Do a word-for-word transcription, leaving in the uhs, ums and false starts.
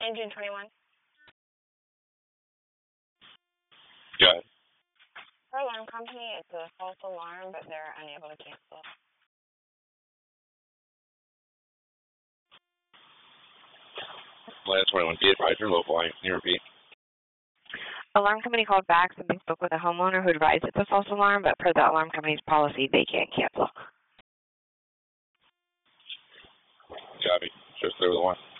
Engine twenty-one. Got it. For alarm company, it's a false alarm, but they're unable to cancel. Last twenty-one, be advised your local line. Can you repeat? Alarm company called back and they spoke with a homeowner who advised it's a false alarm, but per the alarm company's policy, they can't cancel. Copy. Just clear with the one.